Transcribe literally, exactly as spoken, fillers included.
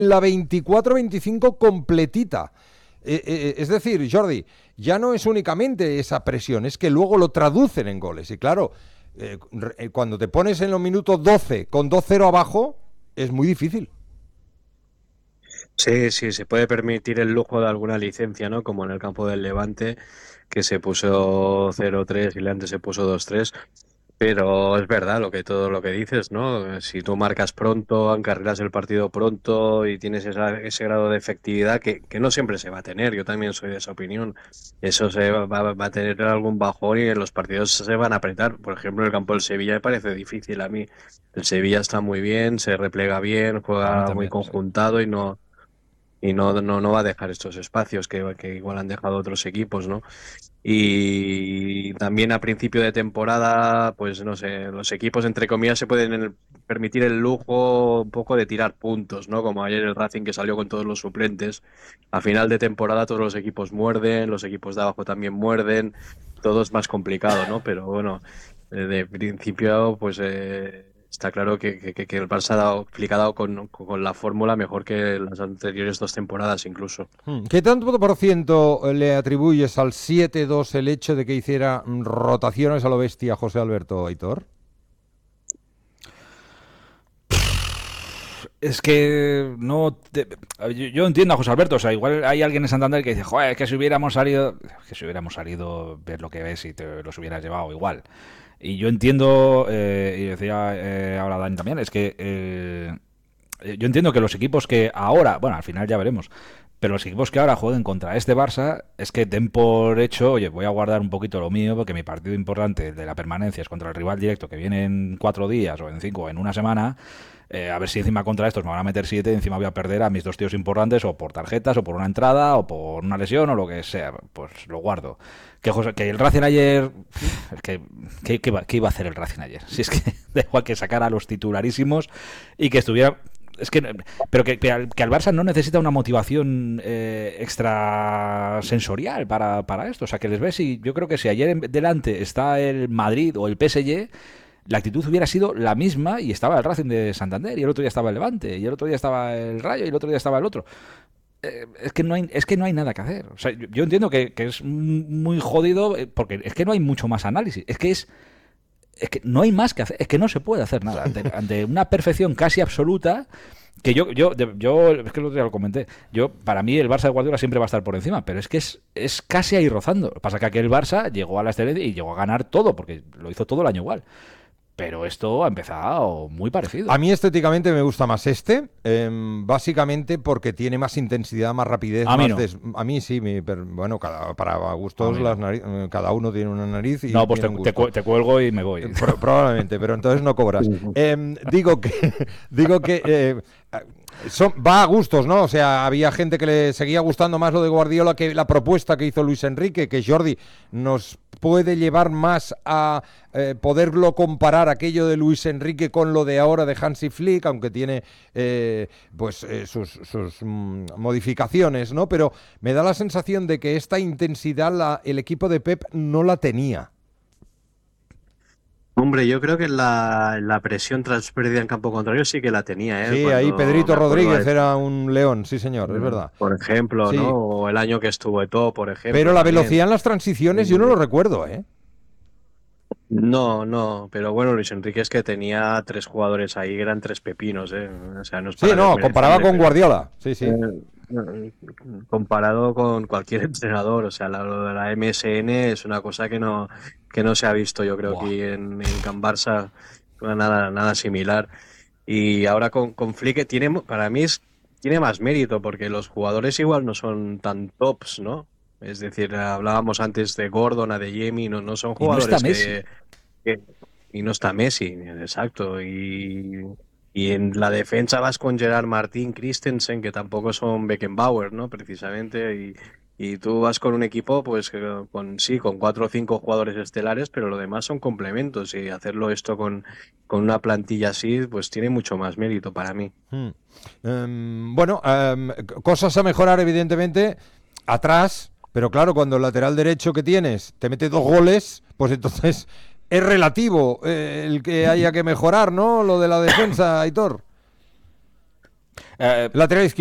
la veinticuatro veinticinco completita. Eh, eh, es decir, Jordi, ya no es únicamente esa presión, es que luego lo traducen en goles. Y claro, eh, cuando te pones en los minutos doce con dos cero abajo, es muy difícil. Sí, sí, se puede permitir el lujo de alguna licencia, ¿no? Como en el campo del Levante, que se puso cero tres y el antes se puso dos tres. Pero es verdad lo que todo lo que dices, ¿no? Si tú marcas pronto, encarrilas el partido pronto y tienes esa- ese grado de efectividad que, que no siempre se va a tener, yo también soy de esa opinión. Eso se va, va- va a tener algún bajón y en los partidos se van a apretar. Por ejemplo, el campo del Sevilla me parece difícil a mí. El Sevilla está muy bien, se replega bien, A mí juega muy también, sí. conjuntado y no y no, no, no va a dejar estos espacios que, que igual han dejado otros equipos, ¿no? Y también a principio de temporada, pues no sé, los equipos entre comillas se pueden el- permitir el lujo un poco de tirar puntos, ¿no? Como ayer el Racing que salió con todos los suplentes. A final de temporada todos los equipos muerden, los equipos de abajo también muerden, todo es más complicado, ¿no? Pero bueno, eh, de principio, pues eh, está claro que, que, que el Barça ha dado, que ha dado con, con la fórmula mejor que las anteriores dos temporadas incluso. ¿Qué tanto por ciento le atribuyes al siete dos el hecho de que hiciera rotaciones a lo bestia José Alberto Aitor? Es que no te- yo, yo entiendo a José Alberto, o sea, igual hay alguien en Santander que dice, joder, es que si hubiéramos salido, que si hubiéramos salido, ves lo que ves y te los hubieras llevado igual. Y yo entiendo, eh, y decía eh, ahora Dani también, es que eh, yo entiendo que los equipos que ahora, bueno, al final ya veremos, pero los equipos que ahora jueguen contra este Barça es que den por hecho, oye, voy a guardar un poquito lo mío porque mi partido importante de la permanencia es contra el rival directo que viene en cuatro días o en cinco o en una semana. Eh, a ver si encima contra estos me van a meter siete y encima voy a perder a mis dos tíos importantes o por tarjetas o por una entrada o por una lesión o lo que sea. Pues lo guardo. Que, José, que el Racing ayer... Es que, ¿qué, qué, iba, ¿Qué iba a hacer el Racing ayer? Si es que da igual que sacara a los titularísimos y que estuviera... Es que, pero que, que, al, que al Barça no necesita una motivación eh, extrasensorial para, para esto. O sea, que les ves y yo creo que si ayer en, delante está el Madrid o el P S G, la actitud hubiera sido la misma y estaba el Racing de Santander y el otro día estaba el Levante y el otro día estaba el Rayo y el otro día estaba el otro. Eh, es que no hay es que no hay nada que hacer. O sea, yo, yo entiendo que, que es muy jodido porque es que no hay mucho más análisis. Es que es es que no hay más que hacer, es que no se puede hacer nada ante, ante una perfección casi absoluta. Que yo, yo, yo, es que el otro día lo comenté. Yo, para mí, el Barça de Guardiola siempre va a estar por encima, pero es que es, es casi ahí rozando. Lo que pasa es que aquel Barça llegó a la excelencia y llegó a ganar todo, porque lo hizo todo el año igual. Pero esto ha empezado muy parecido. A mí estéticamente me gusta más este, eh, básicamente porque tiene más intensidad, más rapidez, A mí más no. des... A mí sí, mi, pero, bueno, cada, para A gustos mí las no. nariz... cada uno tiene una nariz y No, pues tiene te, un te, gusto. te cuelgo y me voy. Pro- probablemente, pero entonces no cobras. Eh, digo que, digo que eh, son, va a gustos, ¿no? O sea, había gente que le seguía gustando más lo de Guardiola que la propuesta que hizo Luis Enrique, que Jordi nos puede llevar más a eh, poderlo comparar aquello de Luis Enrique con lo de ahora de Hansi Flick, aunque tiene eh, pues eh, sus, sus mm, modificaciones, ¿no? Pero me da la sensación de que esta intensidad la, el equipo de Pep no la tenía. Hombre, yo creo que la, la presión tras pérdida en campo contrario sí que la tenía, ¿eh? Sí, ahí Cuando Pedrito me acuerdo Rodríguez de, era un león, sí señor, es verdad. por ejemplo, ¿no? Sí, O el año que estuvo Eto'o, por pero ejemplo, la también. velocidad en las transiciones yo no Eh, lo recuerdo, ¿eh? No, no, pero bueno, Luis Enrique es que tenía tres jugadores ahí, que eran tres pepinos, ¿eh? O sea, no es Sí, para no, comparaba desmerecerle, con pero Guardiola, sí, sí. eh, comparado con cualquier entrenador, o sea, la, lo de la M S N es una cosa que no, que no se ha visto, yo creo, Buah. aquí en, en Can Barça, nada, nada similar. Y ahora con, con Flick tiene, mo- para mí es, tiene más mérito, porque los jugadores igual no son tan tops, ¿no? Es decir, hablábamos antes de Gordon, Adeyemi, no, no son Y no está jugadores Messi. que, que- y no está Messi, exacto. Y, y en la defensa vas con Gerard Martín, Christensen, que tampoco son Beckenbauer, ¿no? Precisamente. Y, y tú vas con un equipo, pues, que con sí, con cuatro o cinco jugadores estelares, pero lo demás son complementos. Y hacerlo esto con, con una plantilla así, pues tiene mucho más mérito para mí. Hmm. Em, bueno, em, cosas a mejorar, evidentemente, atrás, pero claro, cuando el lateral derecho que tienes te mete dos goles, pues entonces es relativo eh, el que haya que mejorar, ¿no? Lo de la defensa, Aitor. Eh, lateral izquierdo.